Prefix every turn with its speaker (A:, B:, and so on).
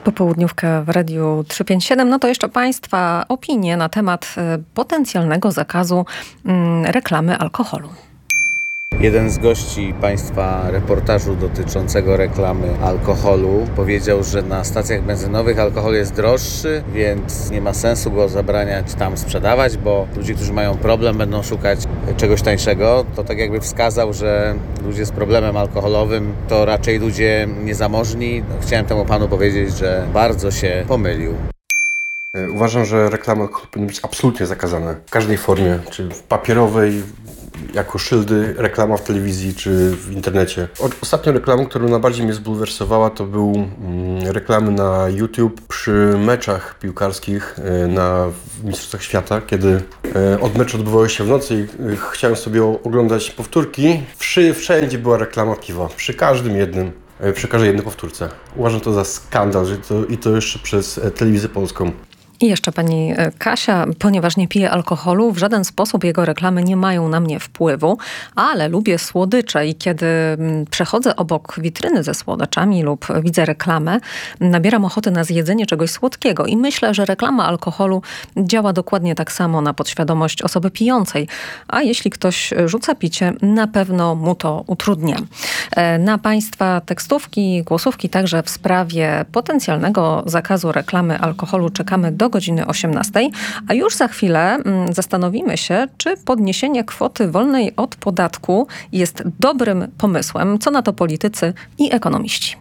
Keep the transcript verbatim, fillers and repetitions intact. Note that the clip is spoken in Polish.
A: Popołudniówka w Radiu trzysta pięćdziesiąt siedem. No to jeszcze Państwa opinie na temat potencjalnego zakazu reklamy alkoholu.
B: Jeden z gości Państwa reportażu dotyczącego reklamy alkoholu powiedział, że na stacjach benzynowych alkohol jest droższy, więc nie ma sensu go zabraniać tam sprzedawać, bo ludzie, którzy mają problem, będą szukać czegoś tańszego. To tak jakby wskazał, że ludzie z problemem alkoholowym to raczej ludzie niezamożni. Chciałem temu panu powiedzieć, że bardzo się pomylił.
C: Uważam, że reklama alkoholu powinna być absolutnie zakazana w każdej formie, czy w papierowej, jako szyldy, reklama w telewizji czy w internecie. Ostatnią reklamą, która najbardziej mnie zbulwersowała, to był mm, reklamy na YouTube przy meczach piłkarskich e, na Mistrzostwach Świata, kiedy e, od meczu odbywały się w nocy i e, chciałem sobie oglądać powtórki. Wszy, wszędzie była reklama piwa, przy każdym jednym, e, przy każdej jednej powtórce. Uważam to za skandal, że to, i to jeszcze przez e, telewizję polską.
A: I jeszcze pani Kasia, ponieważ nie piję alkoholu, w żaden sposób jego reklamy nie mają na mnie wpływu, ale lubię słodycze i kiedy przechodzę obok witryny ze słodyczami lub widzę reklamę, nabieram ochoty na zjedzenie czegoś słodkiego i myślę, że reklama alkoholu działa dokładnie tak samo na podświadomość osoby pijącej, a jeśli ktoś rzuca picie, na pewno mu to utrudnia. Na Państwa tekstówki, głosówki także w sprawie potencjalnego zakazu reklamy alkoholu czekamy do godziny osiemnastej, a już za chwilę zastanowimy się, czy podniesienie kwoty wolnej od podatku jest dobrym pomysłem. Co na to politycy i ekonomiści.